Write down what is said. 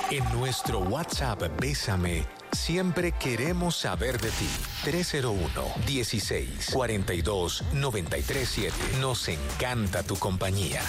En nuestro WhatsApp Bésame, siempre queremos saber de ti. 301-16-42-937. Nos encanta tu compañía.